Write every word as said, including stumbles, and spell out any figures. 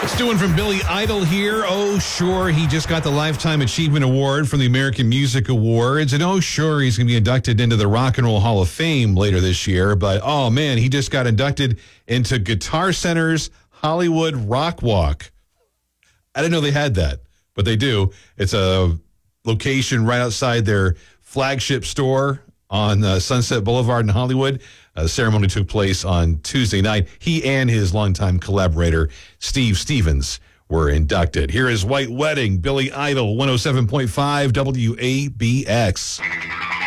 Doing from Billy Idol here. Oh, sure, he just got the Lifetime Achievement Award from the American Music Awards. And oh, sure, he's going to be inducted into the Rock and Roll Hall of Fame later this year. But, oh, man, he just got inducted into Guitar Center's Hollywood Rock Walk. I didn't know they had that, but they do. It's a location right outside their flagship store on uh, Sunset Boulevard in Hollywood. Uh, the ceremony took place on Tuesday night. He and his longtime collaborator, Steve Stevens, were inducted. Here is White Wedding, Billy Idol, one oh seven point five W A B X.